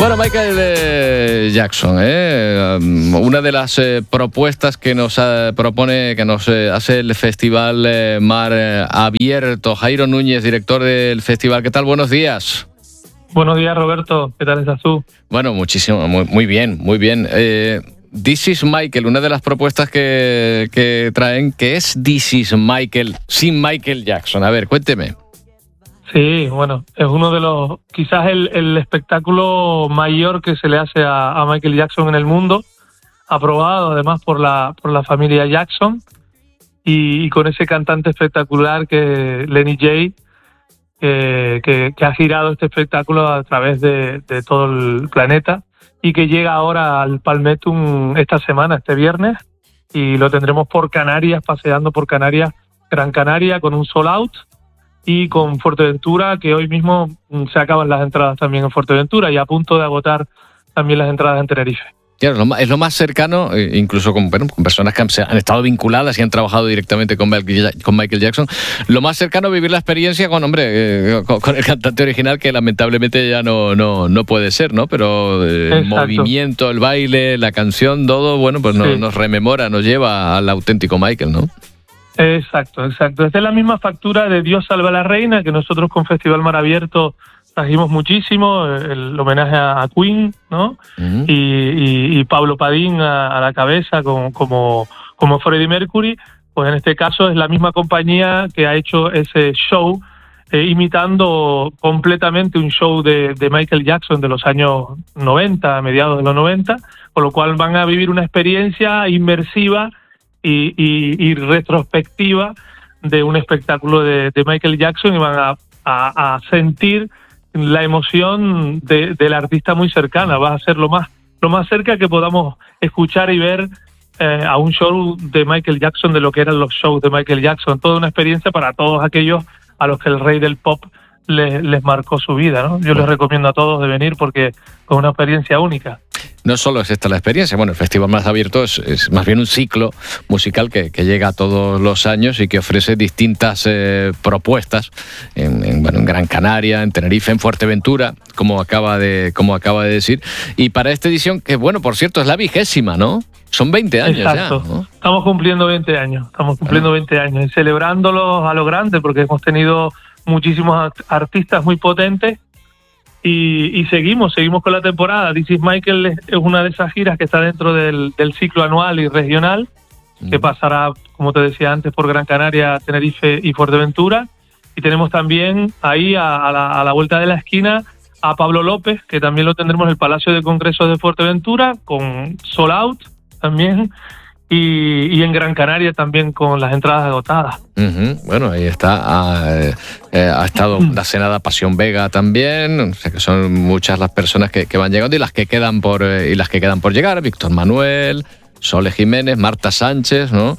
Bueno, Michael Jackson, una de las propuestas que nos propone, que nos hace el Festival Mar Abierto. Jairo Núñez, director del festival. ¿Qué tal? Buenos días. Buenos días, Roberto. ¿Qué tal estás tú? Bueno, muchísimo, muy bien, muy bien. This is Michael, una de las propuestas que traen, que es This is Michael sin Michael Jackson. A ver, cuénteme. Sí, bueno, es uno de los, quizás el espectáculo mayor que se le hace a Michael Jackson en el mundo, aprobado además por la familia Jackson y con ese cantante espectacular que Lenny J, que ha girado este espectáculo a través de todo el planeta y que llega ahora al Palmetum esta semana, este viernes, y lo tendremos por Canarias, paseando por Canarias, Gran Canaria, con un sold out, y con Fuerteventura, que hoy mismo se acaban las entradas también en Fuerteventura y a punto de agotar también las entradas en Tenerife. Claro, es lo más cercano, incluso con personas que han estado vinculadas y han trabajado directamente con Michael Jackson, lo más cercano a vivir la experiencia con el cantante original, que lamentablemente ya no puede ser, ¿no? Pero el movimiento, el baile, la canción, todo, bueno, pues sí, nos rememora, nos lleva al auténtico Michael, ¿no? Exacto. Esta es la misma factura de Dios salva a la reina, que nosotros con Festival Mar Abierto trajimos muchísimo, el homenaje a Queen, ¿no? Uh-huh. Y Pablo Padín a la cabeza como Freddie Mercury. Pues en este caso es la misma compañía que ha hecho ese show, imitando completamente un show de Michael Jackson de los años 90, a mediados de los 90, con lo cual van a vivir una experiencia inmersiva y retrospectiva de un espectáculo de Michael Jackson, y van a sentir la emoción del artista muy cercana. Va a ser lo más cerca que podamos escuchar y ver a un show de Michael Jackson, de lo que eran los shows de Michael Jackson. Toda una experiencia para todos aquellos a los que el rey del pop les marcó su vida, ¿no? Yo les recomiendo a todos de venir porque es una experiencia única. No solo es esta la experiencia, bueno, el Festival Más Abierto es más bien un ciclo musical que llega todos los años y que ofrece distintas propuestas en Gran Canaria, en Tenerife, en Fuerteventura, como acaba de decir. Y para esta edición, que bueno, por cierto, es la 20ª, ¿no? Son 20 años. Exacto. Ya, ¿no? Estamos cumpliendo 20 años, y celebrándolos a lo grande, porque hemos tenido muchísimos artistas muy potentes. Y seguimos con la temporada. This is Michael es una de esas giras que está dentro del ciclo anual y regional, que pasará, como te decía antes, por Gran Canaria, Tenerife y Fuerteventura. Y tenemos también ahí a la vuelta de la esquina a Pablo López, que también lo tendremos en el Palacio de Congresos de Fuerteventura, con sold out también, y en Gran Canaria también con las entradas agotadas. Uh-huh. Bueno, ahí está. Ha estado la Senada Pasión Vega también. O sea que son muchas las personas que van llegando y las que quedan por llegar. Víctor Manuel, Sole Jiménez, Marta Sánchez, ¿no?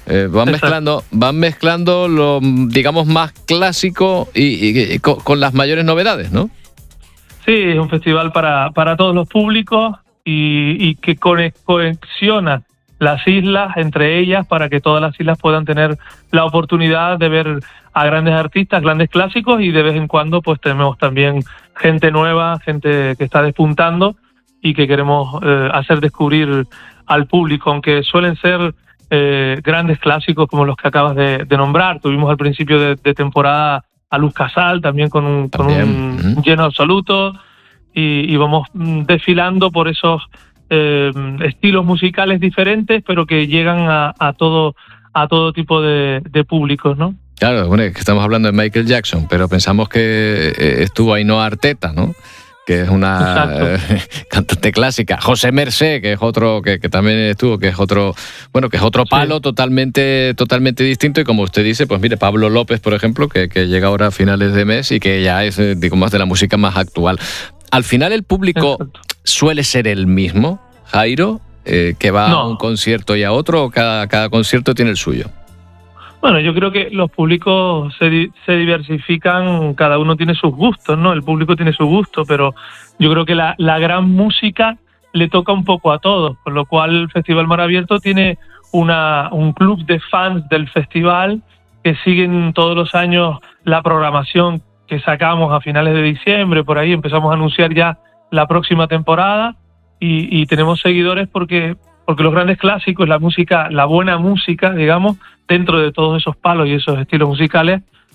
Van mezclando lo, digamos, más clásico y con las mayores novedades, ¿no? Sí, es un festival para todos los públicos y que conexiona las islas entre ellas, para que todas las islas puedan tener la oportunidad de ver a grandes artistas, grandes clásicos, y de vez en cuando pues tenemos también gente nueva, gente que está despuntando y que queremos hacer descubrir al público, aunque suelen ser grandes clásicos como los que acabas de nombrar. Tuvimos al principio de temporada a Luz Casal, también con un lleno absoluto, y vamos desfilando por esos estilos musicales diferentes, pero que llegan a todo tipo de públicos, ¿no? Claro, bueno, es que estamos hablando de Michael Jackson, pero pensamos que estuvo Ainhoa Arteta, ¿no? Que es una cantante clásica. José Mercé, que es otro que también estuvo, que es otro palo, sí, totalmente distinto. Y como usted dice, pues mire, Pablo López, por ejemplo, que llega ahora a finales de mes y que ya es, digamos, de la música más actual. Al final el público suele ser el mismo, Jairo, que va a un concierto y a otro, o cada concierto tiene el suyo. Bueno, yo creo que los públicos se diversifican, cada uno tiene sus gustos, ¿no? El público tiene su gusto, pero yo creo que la gran música le toca un poco a todos, con lo cual el Festival Mar Abierto tiene un club de fans del festival que siguen todos los años la programación que sacamos a finales de diciembre. Por ahí empezamos a anunciar ya la próxima temporada, y tenemos seguidores porque los grandes clásicos, la buena música, digamos, dentro de todos esos palos y esos estilos musicales,